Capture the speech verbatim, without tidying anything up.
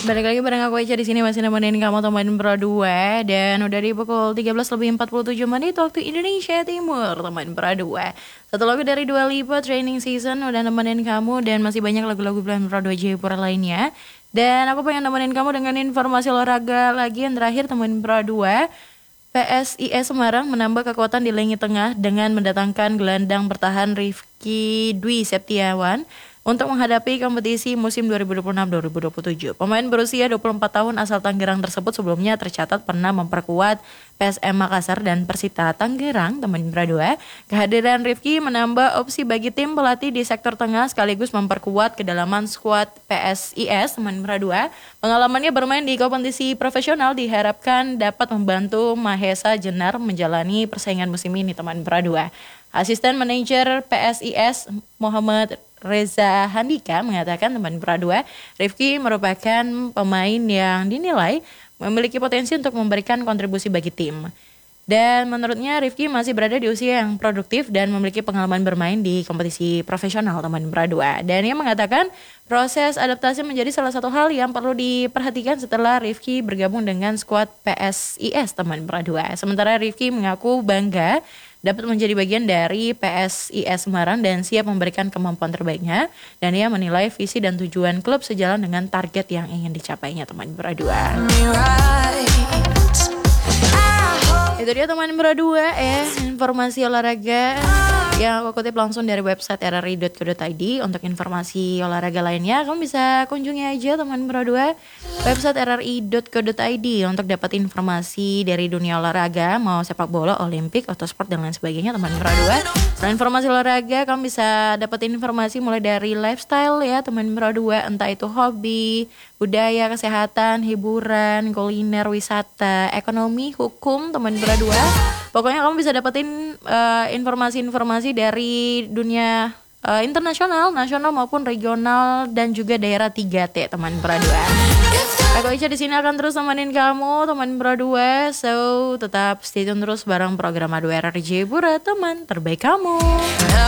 Balik lagi bareng aku Ica di sini masih nemenin kamu teman berdua dan udah di pukul tiga belas lebih empat puluh tujuh menit waktu Indonesia Timur teman berdua. Satu lagu dari Dua Lipa Training Season udah nemenin kamu dan masih banyak lagu-lagu Band Berdua Jayapura lainnya. Dan aku pengen nemenin kamu dengan informasi olahraga lagi yang terakhir teman berdua. P S I S Semarang menambah kekuatan di lini tengah dengan mendatangkan gelandang bertahan Rifki Dwi Septiawan untuk menghadapi kompetisi musim dua ribu dua puluh enam dua ribu dua puluh tujuh. Pemain berusia dua puluh empat tahun asal Tangerang tersebut sebelumnya tercatat pernah memperkuat P S M Makassar dan Persita Tangerang, teman berdua. Kehadiran Rifki menambah opsi bagi tim pelatih di sektor tengah sekaligus memperkuat kedalaman skuad P S I S, teman berdua. Pengalamannya bermain di kompetisi profesional diharapkan dapat membantu Mahesa Jenar menjalani persaingan musim ini, teman berdua. Asisten manajer P S I S Muhammad Reza Handika mengatakan teman berdua, Rifki merupakan pemain yang dinilai memiliki potensi untuk memberikan kontribusi bagi tim. Dan menurutnya Rifki masih berada di usia yang produktif dan memiliki pengalaman bermain di kompetisi profesional, teman berdua. Dan ia mengatakan proses adaptasi menjadi salah satu hal yang perlu diperhatikan setelah Rifki bergabung dengan skuad P S I S, teman berdua. Sementara Rifki mengaku bangga dapat menjadi bagian dari P S I S Semarang dan siap memberikan kemampuan terbaiknya. Dan ia menilai visi dan tujuan klub sejalan dengan target yang ingin dicapainya, teman berdua. Itu dia teman berdua eh informasi olahraga yang aku kutip langsung dari website r r i dot co dot i d. Untuk informasi olahraga lainnya kamu bisa kunjungi aja teman berdua website r r i dot co dot i d untuk dapat informasi dari dunia olahraga, mau sepak bola, olimpik, otosport dan lain sebagainya, teman berdua. Selain informasi olahraga kamu bisa dapat informasi mulai dari lifestyle ya teman berdua, entah itu hobi, budaya, kesehatan, hiburan, kuliner, wisata, ekonomi, hukum, teman berdua. Pokoknya kamu bisa dapetin uh, informasi-informasi dari dunia uh, internasional, nasional maupun regional dan juga daerah tiga T, teman berdua. Aku Ica di sini akan terus temenin kamu, teman berdua. So tetap stay tune terus bareng program A dua R R Jayapura, teman terbaik kamu.